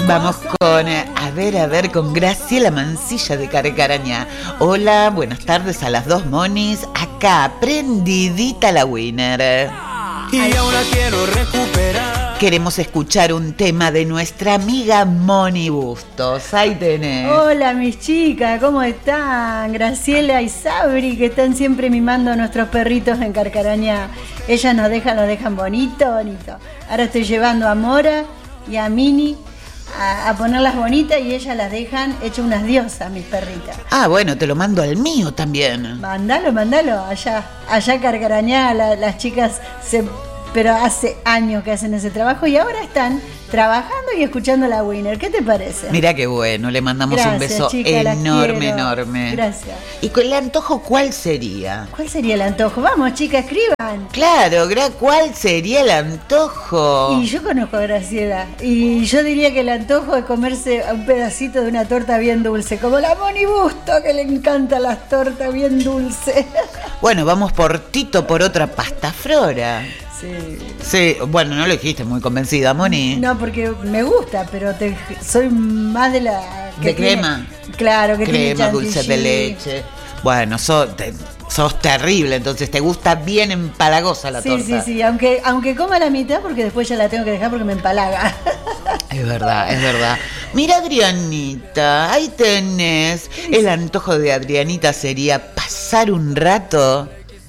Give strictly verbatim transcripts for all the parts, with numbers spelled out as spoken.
Vamos con, eh, a ver, a ver, con Graciela Mancilla de Carcarañá. Hola, buenas tardes a las dos monis. Acá, prendidita la Winner. Y ahora quiero recuperar. Queremos escuchar un tema de nuestra amiga Moni Bustos. Ahí tenés. Hola, mis chicas, ¿cómo están? Graciela y Sabri, que están siempre mimando a nuestros perritos en Carcarañá. Ellas nos dejan, nos dejan bonito, bonito. Ahora estoy llevando a Mora y a Mini a, a ponerlas bonitas y ellas las dejan hecho unas diosas, mis perritas. Ah, bueno, te lo mando al mío también. Mándalo, mándalo, allá, allá Carcarañá, la, las chicas se... pero hace años que hacen ese trabajo y ahora están trabajando y escuchando la Winner. ¿Qué te parece? Mirá qué bueno, le mandamos Gracias, un beso chica, enorme, enorme. Gracias. ¿Y con el antojo cuál sería? ¿Cuál sería el antojo? Vamos, chica, escriban. Claro, ¿cuál sería el antojo? Y yo conozco a Graciela. Y yo diría que el antojo es comerse un pedacito de una torta bien dulce, como la Moni Busto, que le encantan las tortas bien dulces. Bueno, vamos por Tito por otra pasta Flora. Sí. Sí, bueno, no lo dijiste muy convencida, Moni. No, porque me gusta, pero te, soy más de la... Que ¿De tiene, crema? Claro, que crema, tiene dulce de leche. Bueno, sos, te, sos terrible, entonces te gusta bien empalagosa la sí, torta. Sí, sí, sí, aunque, aunque coma la mitad, porque después ya la tengo que dejar porque me empalaga. Es verdad, es verdad. Mira, Adrianita, ahí tenés. El antojo de Adrianita sería pasar un rato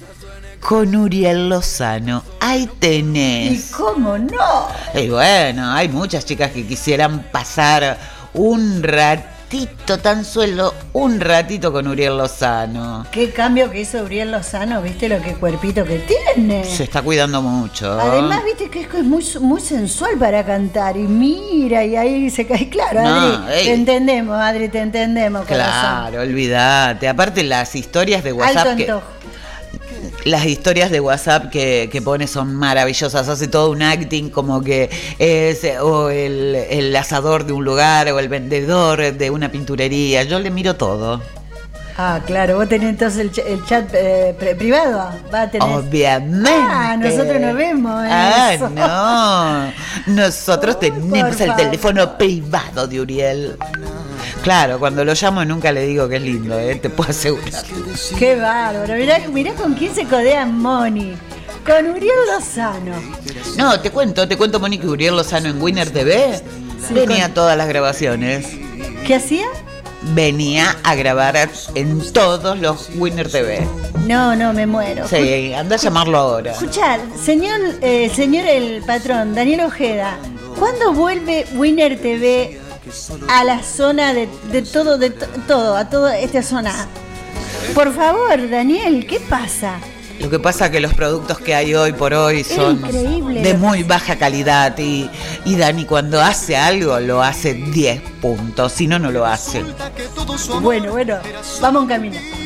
con Uriel Lozano. Ahí tenés. ¿Y cómo no? Y bueno, hay muchas chicas que quisieran pasar un ratito, tan solo un ratito con Uriel Lozano. Qué cambio que hizo Uriel Lozano, ¿viste lo que cuerpito que tiene? Se está cuidando mucho. Además, viste que es muy, muy sensual para cantar. Y mira, y ahí se cae. Claro, No, Adri, ey. te entendemos, Adri, te entendemos. Claro, corazón. olvídate. Aparte, las historias de WhatsApp Alto que... antojo. Las historias de WhatsApp que, que pone son maravillosas. Hace todo un acting como que es o el, el asador de un lugar o el vendedor de una pinturería. Yo le miro todo. Ah, claro, vos tenés entonces el, ch- el chat eh, pre- privado. Va a tener. Obviamente. Ah, nosotros nos vemos. En Ah, eso. no. Nosotros Uy, tenemos por el favor. teléfono privado de Uriel. Claro, cuando lo llamo nunca le digo que es lindo, ¿eh? Te puedo asegurar. Qué bárbaro. Mirá, mirá con quién se codea Moni. Con Uriel Lozano. No, te cuento, te cuento, Moni, que Uriel Lozano en Winner T V Sí, venía a con- todas las grabaciones. ¿Qué hacía? Venía a grabar en todos los Winner T V. No, no, me muero. Sí, anda a llamarlo ahora. Escuchar, señor, eh, señor el patrón, Daniel Ojeda, ¿cuándo vuelve Winner T V a la zona de, de todo, de to- todo, a toda esta zona? Por favor, Daniel, ¿qué pasa? Lo que pasa es que los productos que hay hoy por hoy son increíble. de muy baja calidad y, y Dani cuando hace algo lo hace diez puntos, si no, no lo hace. Bueno, bueno, vamos en camino.